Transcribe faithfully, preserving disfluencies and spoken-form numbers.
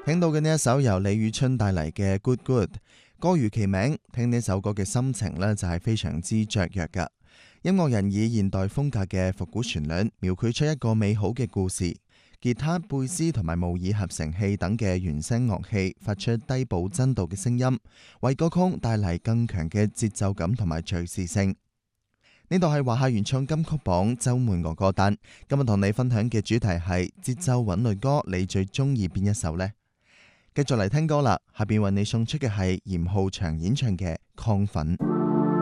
聽到嘅呢一首由李宇春帶嚟嘅《Good Good》，歌如其名，聽呢首歌嘅心情呢就係非常之雀躍噶。音樂人以現代風格嘅復古旋律，描繪出一個美好嘅故事。吉他、貝斯同埋模擬合成器等嘅原聲樂器發出低補真度嘅聲音，為歌曲帶嚟更強嘅節奏感同埋敘事性。呢度係華夏原創金曲榜周末我歌單，今日同你分享嘅主題係節奏韻律歌，你最中意邊一首呢？繼續嚟聽歌啦，下邊為你送出嘅係嚴浩翔演唱嘅《亢奮》。